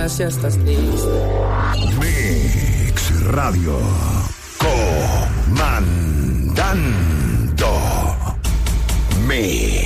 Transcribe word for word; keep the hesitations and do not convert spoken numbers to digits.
dime si estás listo. Mix Radio. Comandando. Mix.